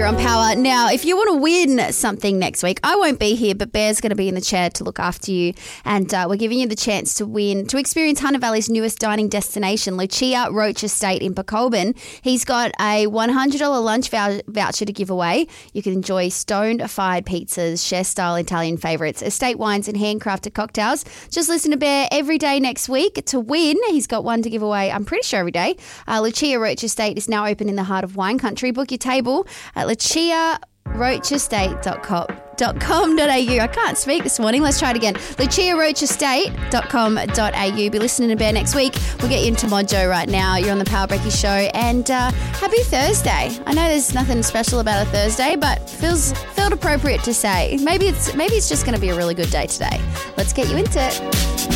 here on Power. Now, if you want to win something next week, I won't be here, but Bear's going to be in the chair to look after you. And we're giving you the chance to experience Hunter Valley's newest dining destination, Lucia Roach Estate in Pacolban. He's got a $100 lunch voucher to give away. You can enjoy stone-fired pizzas, chef-style Italian favourites, estate wines and handcrafted cocktails. Just listen to Bear every day next week to win. He's got one to give away, I'm pretty sure every day. Lucia Roach Estate is now open in the heart of wine country. Book your table at luciaroachestate.com.au. I can't speak this morning. Let's try it again. luciaroachestate.com.au. Be listening to Bear next week. We'll get you into Mojo right now. You're on the Power Breaky Show. And happy Thursday. I know there's nothing special about a Thursday, but felt appropriate to say. Maybe it's just going to be a really good day today. Let's get you into it.